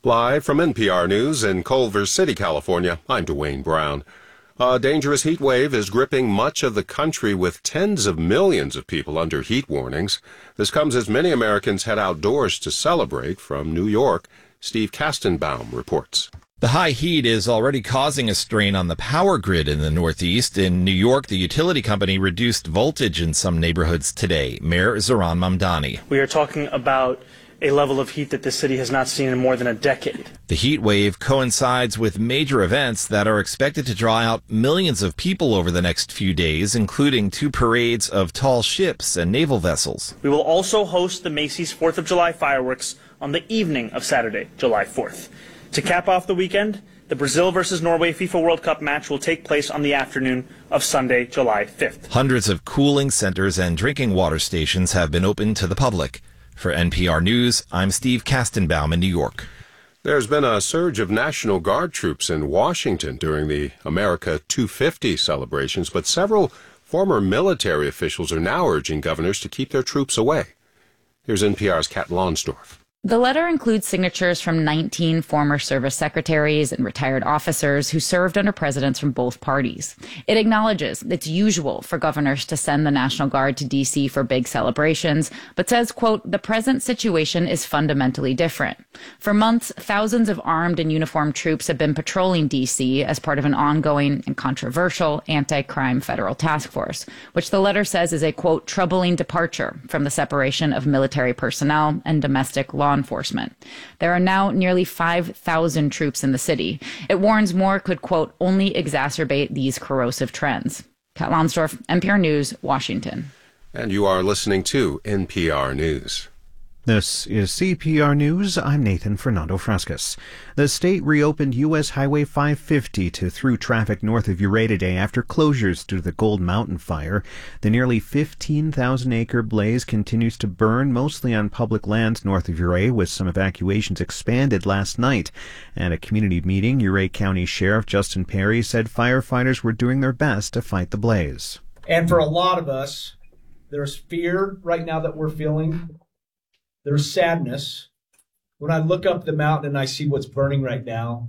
Live from NPR News in Culver City, California, I'm Dwayne Brown. A dangerous heat wave is gripping much of the country with tens of millions of people under heat warnings. This comes as many Americans head outdoors to celebrate. From New York, Steve Kastenbaum reports. The high heat is already causing a strain on the power grid in the Northeast. In New York, the utility company reduced voltage in some neighborhoods today. Mayor Zohran Mamdani. We are talking about a level of heat that this city has not seen in more than a decade. The heat wave coincides with major events that are expected to draw out millions of people over the next few days, including 2 parades of tall ships and naval vessels. We will also host the Macy's 4th of July fireworks on the evening of Saturday, July 4th. To cap off the weekend, the Brazil versus Norway FIFA World Cup match will take place on the afternoon of Sunday, July 5th. Hundreds of cooling centers and drinking water stations have been opened to the public. For NPR News, I'm Steve Kastenbaum in New York. There's been a surge of National Guard troops in Washington during the America 250 celebrations, but several former military officials are now urging governors to keep their troops away. Here's NPR's Kat Lonsdorf. The letter includes signatures from 19 former service secretaries and retired officers who served under presidents from both parties. It acknowledges it's usual for governors to send the National Guard to D.C. for big celebrations, but says, quote, the present situation is fundamentally different. For months, thousands of armed and uniformed troops have been patrolling D.C. as part of an ongoing and controversial anti-crime federal task force, which the letter says is a, quote, troubling departure from the separation of military personnel and domestic law enforcement. There are now nearly 5,000 troops in the city. It warns more could, quote, only exacerbate these corrosive trends. Kat Lonsdorf, NPR News, Washington. And you are listening to NPR News. This is CPR News. I'm Nathan Fernando Frescas. The state reopened U.S. Highway 550 to through traffic north of Ouray today after closures due to the Gold Mountain fire. The nearly 15,000-acre blaze continues to burn, mostly on public lands north of Ouray, with some evacuations expanded last night. At a community meeting, Ouray County Sheriff Justin Perry said firefighters were doing their best to fight the blaze. And for a lot of us, there's fear right now that we're feeling. There's sadness. When I look up the mountain and I see what's burning right now,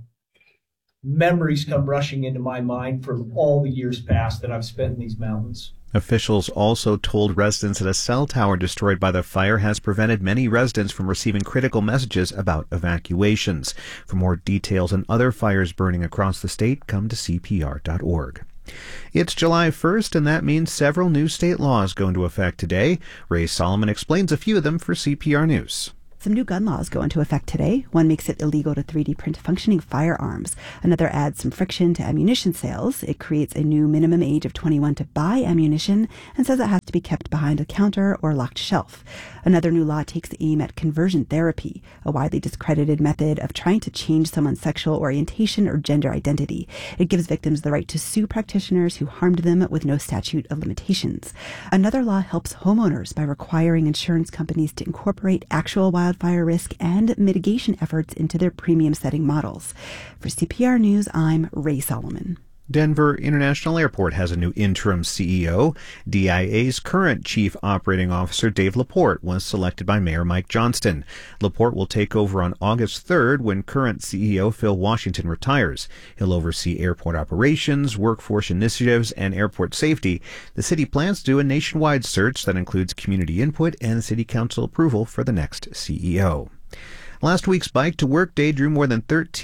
memories come rushing into my mind from all the years past that I've spent in these mountains. Officials also told residents that a cell tower destroyed by the fire has prevented many residents from receiving critical messages about evacuations. For more details on other fires burning across the state, come to CPR.org. It's July 1st, and that means several new state laws go into effect today. Ray Solomon explains a few of them for CPR News. Some new gun laws go into effect today. One makes it illegal to 3D print functioning firearms. Another adds some friction to ammunition sales. It creates a new minimum age of 21 to buy ammunition and says it has to be kept behind a counter or locked shelf. Another new law takes aim at conversion therapy, a widely discredited method of trying to change someone's sexual orientation or gender identity. It gives victims the right to sue practitioners who harmed them with no statute of limitations. Another law helps homeowners by requiring insurance companies to incorporate actual wildfire risk and mitigation efforts into their premium setting models. For CPR News, I'm Ray Solomon. Denver International Airport has a new interim CEO. DIA's current Chief Operating Officer, Dave Laporte, was selected by Mayor Mike Johnston. Laporte will take over on August 3rd when current CEO Phil Washington retires. He'll oversee airport operations, workforce initiatives, and airport safety. The city plans to do a nationwide search that includes community input and city council approval for the next CEO. Last week's Bike to Work Day drew more than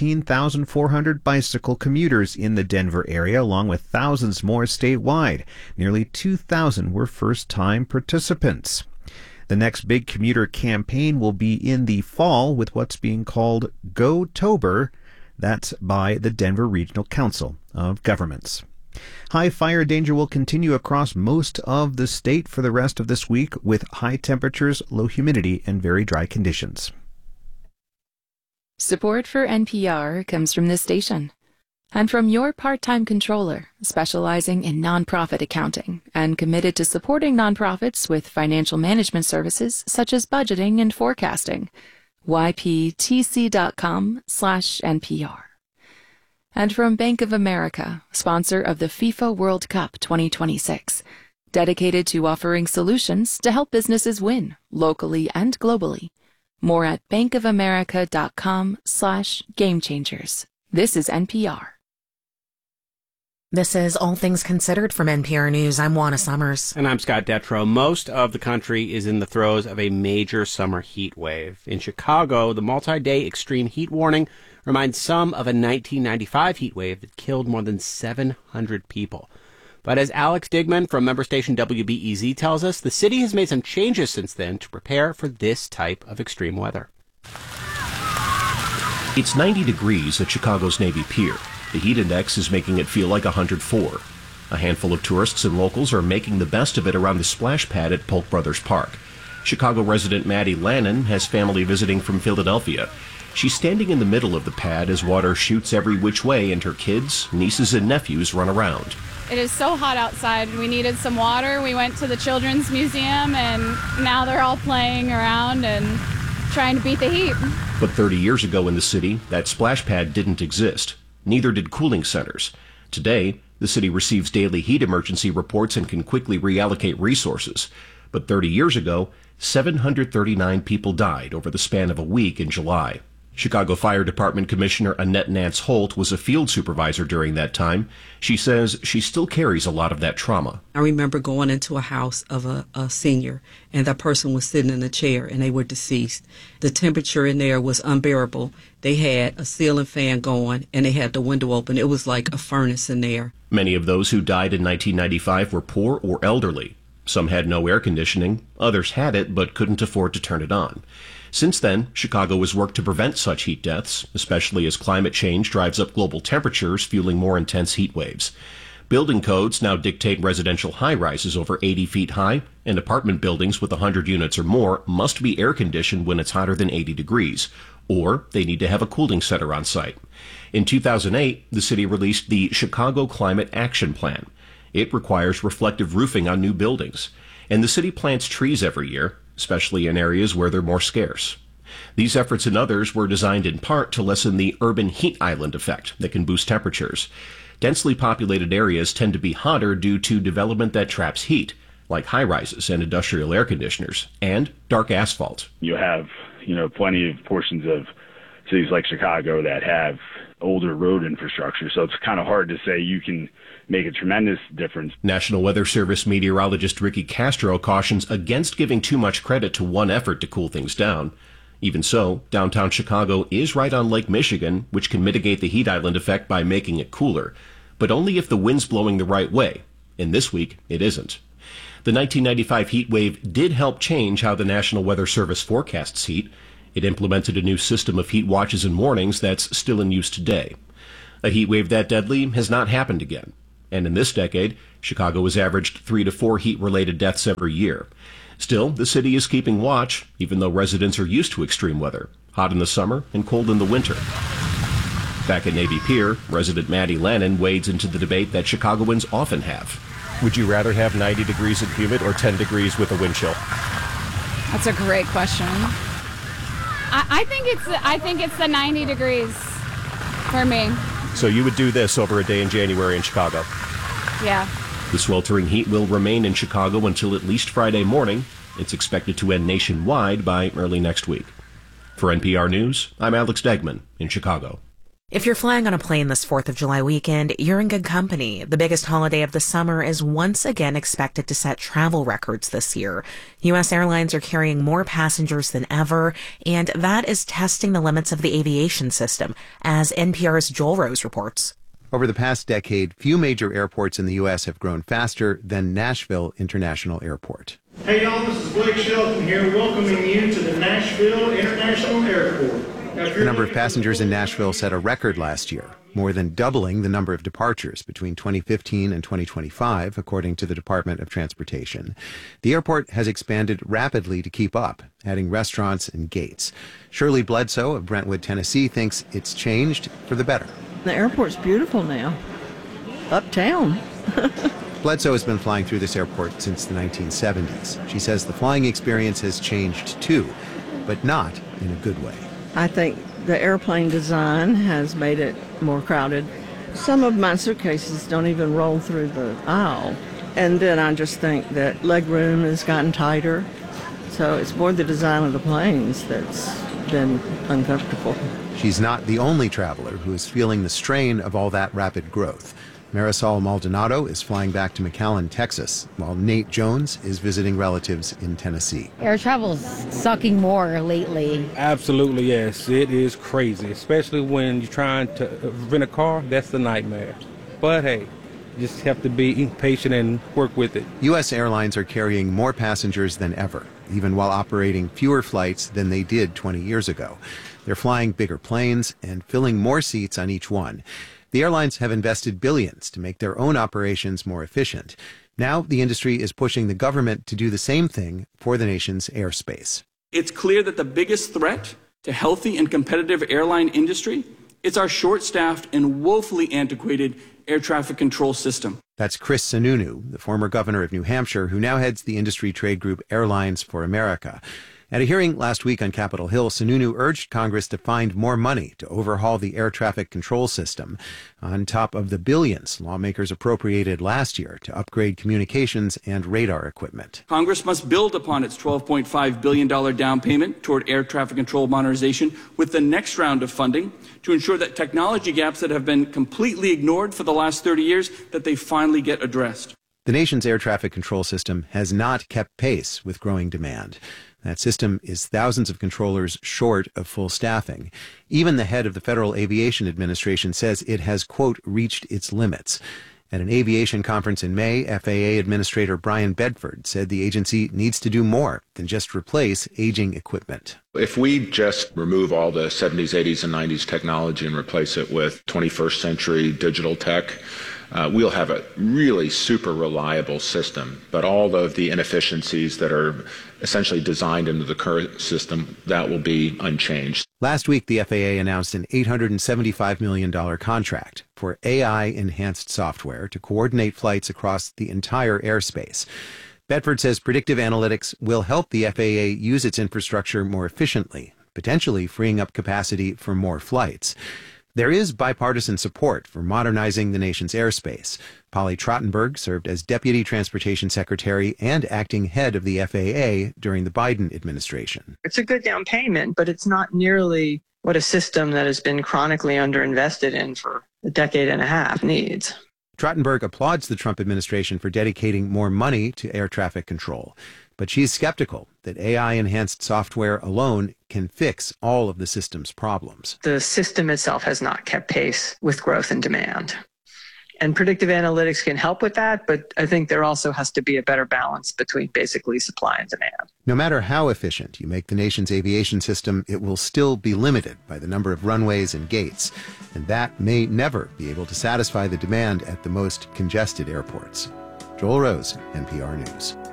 13,400 bicycle commuters in the Denver area, along with thousands more statewide. Nearly 2,000 were first-time participants. The next big commuter campaign will be in the fall with what's being called Go-Tober. That's by the Denver Regional Council of Governments. High fire danger will continue across most of the state for the rest of this week, with high temperatures, low humidity, and very dry conditions. Support for NPR comes from this station and from your part-time controller, specializing in nonprofit accounting and committed to supporting nonprofits with financial management services such as budgeting and forecasting. yptc.com/NPR. And from Bank of America, sponsor of the FIFA World Cup 2026, dedicated to offering solutions to help businesses win locally and globally. More at bankofamerica.com/gamechangers. This is NPR. This is All Things Considered from NPR News. I'm Juana Summers. And I'm Scott Detrow. Most of the country is in the throes of a major summer heat wave. In Chicago, the multi-day extreme heat warning reminds some of a 1995 heat wave that killed more than 700 people. But as Alex Digman from member station WBEZ tells us, the city has made some changes since then to prepare for this type of extreme weather. It's 90 degrees at Chicago's Navy Pier. The heat index is making it feel like 104. A handful of tourists and locals are making the best of it around the splash pad at Polk Brothers Park. Chicago resident Maddie Lannon has family visiting from Philadelphia. She's standing in the middle of the pad as water shoots every which way and her kids, nieces, and nephews run around. It is so hot outside. We needed some water. We went to the Children's Museum, and now they're all playing around and trying to beat the heat. But 30 years ago in the city, that splash pad didn't exist. Neither did cooling centers. Today, the city receives daily heat emergency reports and can quickly reallocate resources. But 30 years ago, 739 people died over the span of a week in July. Chicago Fire Department Commissioner Annette Nance Holt was a field supervisor during that time. She says she still carries a lot of that trauma. I remember going into a house of a senior, and that person was sitting in a chair, and they were deceased. The temperature in there was unbearable. They had a ceiling fan going, and they had the window open. It was like a furnace in there. Many of those who died in 1995 were poor or elderly. Some had no air conditioning. Others had it but couldn't afford to turn it on. Since then, Chicago has worked to prevent such heat deaths, especially as climate change drives up global temperatures, fueling more intense heat waves. Building codes now dictate residential high-rises over 80 feet high, and apartment buildings with 100 units or more must be air-conditioned when it's hotter than 80 degrees, or they need to have a cooling center on site. In 2008, the city released the Chicago Climate Action Plan. It requires reflective roofing on new buildings, and the city plants trees every year, especially in areas where they're more scarce. These efforts and others were designed in part to lessen the urban heat island effect that can boost temperatures. Densely populated areas tend to be hotter due to development that traps heat, like high-rises and industrial air conditioners, and dark asphalt. You have, plenty of portions of cities like Chicago that have older road infrastructure, so it's kind of hard to say you can make a tremendous difference. National Weather Service meteorologist Ricky Castro cautions against giving too much credit to one effort to cool things down. Even so, downtown Chicago is right on Lake Michigan, which can mitigate the heat island effect by making it cooler, but only if the wind's blowing the right way. And this week, it isn't. The 1995 heat wave did help change how the National Weather Service forecasts heat. It implemented a new system of heat watches and warnings that's still in use today. A heat wave that deadly has not happened again. And in this decade, Chicago has averaged 3 to 4 heat-related deaths every year. Still, the city is keeping watch, even though residents are used to extreme weather, hot in the summer and cold in the winter. Back at Navy Pier, resident Maddie Lannon wades into the debate that Chicagoans often have. Would you rather have 90 degrees and humid or 10 degrees with a wind chill? That's a great question. I think it's the 90 degrees for me. So you would do this over a day in January in Chicago? Yeah. The sweltering heat will remain in Chicago until at least Friday morning. It's expected to end nationwide by early next week. For NPR News, I'm Alex Degman in Chicago. If you're flying on a plane this 4th of July weekend, you're in good company. The biggest holiday of the summer is once again expected to set travel records this year. U.S. airlines are carrying more passengers than ever, and that is testing the limits of the aviation system, as NPR's Joel Rose reports. Over the past decade, few major airports in the U.S. have grown faster than Nashville International Airport. Hey y'all, this is Blake Shelton here, welcoming you to the Nashville International Airport. The number of passengers in Nashville set a record last year, more than doubling the number of departures between 2015 and 2025, according to the Department of Transportation. The airport has expanded rapidly to keep up, adding restaurants and gates. Shirley Bledsoe of Brentwood, Tennessee, thinks it's changed for the better. The airport's beautiful now. Uptown. Bledsoe has been flying through this airport since the 1970s. She says the flying experience has changed too, but not in a good way. I think the airplane design has made it more crowded. Some of my suitcases don't even roll through the aisle. And then I just think that legroom has gotten tighter. So it's more the design of the planes that's been uncomfortable. She's not the only traveler who is feeling the strain of all that rapid growth. Marisol Maldonado is flying back to McAllen, Texas, while Nate Jones is visiting relatives in Tennessee. Air travel's sucking more lately. Absolutely, yes. It is crazy, especially when you're trying to rent a car. That's the nightmare. But hey, you just have to be patient and work with it. U.S. airlines are carrying more passengers than ever, even while operating fewer flights than they did 20 years ago. They're flying bigger planes and filling more seats on each one. The airlines have invested billions to make their own operations more efficient. Now the industry is pushing the government to do the same thing for the nation's airspace. It's clear that the biggest threat to healthy and competitive airline industry is our short-staffed and woefully antiquated air traffic control system. That's Chris Sununu, the former governor of New Hampshire, who now heads the industry trade group Airlines for America. At a hearing last week on Capitol Hill, Sununu urged Congress to find more money to overhaul the air traffic control system, on top of the billions lawmakers appropriated last year to upgrade communications and radar equipment. Congress must build upon its $12.5 billion down payment toward air traffic control modernization with the next round of funding to ensure that technology gaps that have been completely ignored for the last 30 years, that they finally get addressed. The nation's air traffic control system has not kept pace with growing demand. That system is thousands of controllers short of full staffing. Even the head of the Federal Aviation Administration says it has, quote, reached its limits. At an aviation conference in May, FAA Administrator Brian Bedford said the agency needs to do more than just replace aging equipment. If we just remove all the 70s, 80s, and 90s technology and replace it with 21st century digital tech, we'll have a really super reliable system, but all of the inefficiencies that are essentially designed into the current system, that will be unchanged. Last week, the FAA announced an $875 million contract for AI-enhanced software to coordinate flights across the entire airspace. Bedford says predictive analytics will help the FAA use its infrastructure more efficiently, potentially freeing up capacity for more flights. There is bipartisan support for modernizing the nation's airspace. Polly Trottenberg served as Deputy Transportation Secretary and acting head of the FAA during the Biden administration. It's a good down payment, but it's not nearly what a system that has been chronically underinvested in for a decade and a half needs. Trottenberg applauds the Trump administration for dedicating more money to air traffic control, but she's skeptical that AI-enhanced software alone can fix all of the system's problems. The system itself has not kept pace with growth and demand. And predictive analytics can help with that, but I think there also has to be a better balance between basically supply and demand. No matter how efficient you make the nation's aviation system, it will still be limited by the number of runways and gates, and that may never be able to satisfy the demand at the most congested airports. Joel Rose, NPR News.